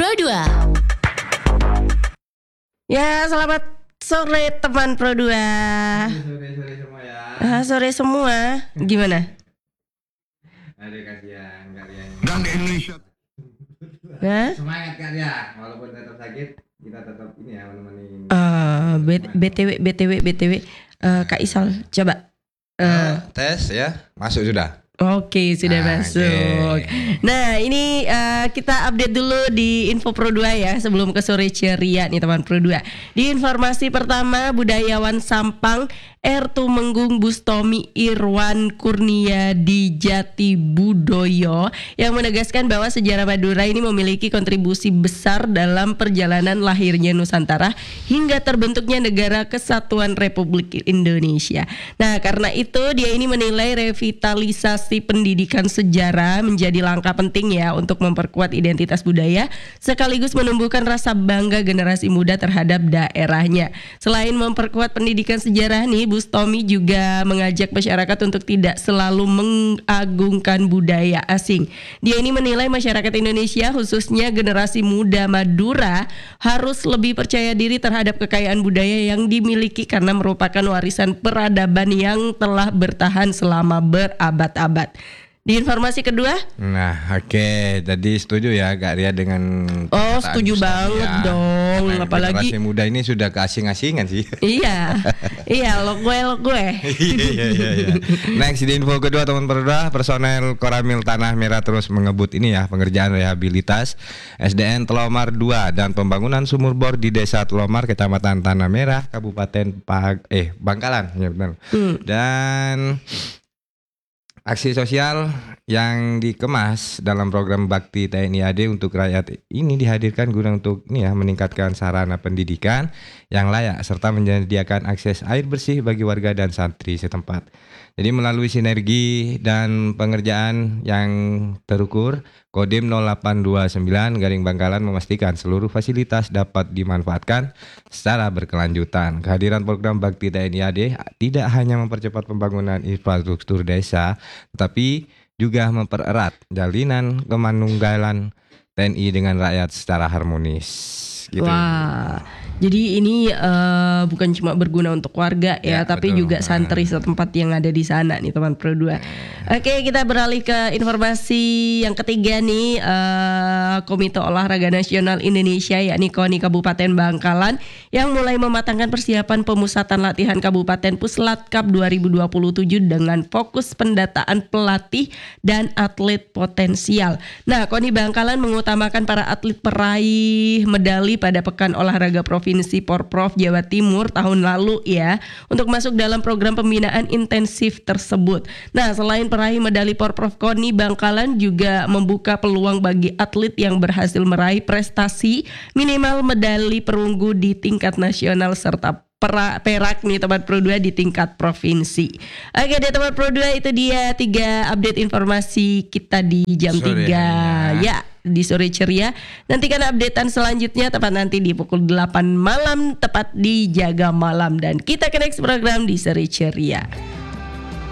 Pro 2. Ya, selamat sore teman Pro 2. Sore semua ya. Sore semua. Gimana? Ada kasihan kalian. Dan di Indonesia. Semangat kalian, walaupun tetap sakit, kita tetap ini ya menemani. BTW Kak Isal coba. Tes ya, masuk sudah. Oke, sudah masuk. Nah, ini kita update dulu di Info Pro 2 ya, sebelum ke sore ceria nih teman Pro 2. Di informasi pertama, budayawan Sampang R. Tumenggung Bustomi Irwan Kurnia di Jati Budoyo yang menegaskan bahwa sejarah Madura ini memiliki kontribusi besar dalam perjalanan lahirnya Nusantara hingga terbentuknya Negara Kesatuan Republik Indonesia. Nah, karena itu dia ini menilai revitalisasi pendidikan sejarah menjadi langkah penting ya untuk memperkuat identitas budaya sekaligus menumbuhkan rasa bangga generasi muda terhadap daerahnya. Selain memperkuat pendidikan sejarah nih, Bustomi juga mengajak masyarakat untuk tidak selalu mengagungkan budaya asing. Dia ini menilai masyarakat Indonesia khususnya generasi muda Madura harus lebih percaya diri terhadap kekayaan budaya yang dimiliki karena merupakan warisan peradaban yang telah bertahan selama berabad-abad. Di informasi kedua? Nah, oke. Jadi setuju ya Kak Ria dengan setuju banget ya. dong. Karena Apalagi generasi muda ini sudah keasing-asingan sih. Iya, lo gue. Iya. Next di info kedua teman berdua, personel Koramil Tanah Merah terus mengebut ini ya pengerjaan rehabilitas SDN Telomar 2 dan pembangunan sumur bor di Desa Telomar, Kecamatan Tanah Merah, Kabupaten Bangkalan, ya benar. Dan aksi sosial yang dikemas dalam program Bakti TNI AD untuk rakyat ini dihadirkan guna untuk meningkatkan sarana pendidikan yang layak serta menyediakan akses air bersih bagi warga dan santri setempat. Jadi melalui sinergi dan pengerjaan yang terukur, Kodim 0829 Garing Bangkalan memastikan seluruh fasilitas dapat dimanfaatkan secara berkelanjutan. Kehadiran program Bakti TNI AD tidak hanya mempercepat pembangunan infrastruktur desa, tetapi juga mempererat jalinan kemanunggalan TNI dengan rakyat secara harmonis. Gitu. Wah, jadi ini bukan cuma berguna untuk warga ya, tapi betul. juga santri setempat yang ada di sana nih teman Pro 2. Oke, kita beralih ke informasi yang ketiga nih. Komite Olahraga Nasional Indonesia yakni KONI Kabupaten Bangkalan yang mulai mematangkan persiapan pemusatan latihan Kabupaten Puslatkap 2027 dengan fokus pendataan pelatih dan atlet potensial. Nah, KONI Bangkalan mengutamakan para atlet peraih medali pada Pekan Olahraga Provinsi Porprov Jawa Timur tahun lalu ya, untuk masuk dalam program pembinaan intensif tersebut. Nah, selain peraih medali Porprov, KONI Bangkalan juga membuka peluang bagi atlet yang berhasil meraih prestasi minimal medali perunggu di tingkat nasional serta perak nih teman Pro 2 di tingkat provinsi. Oke deh teman Pro 2, itu dia 3 update informasi kita di jam sore 3 ya di sore ceria. Nantikan updatean selanjutnya tepat nanti di pukul 8 malam tepat di Jaga Malam, dan kita ke next program di sore ceria.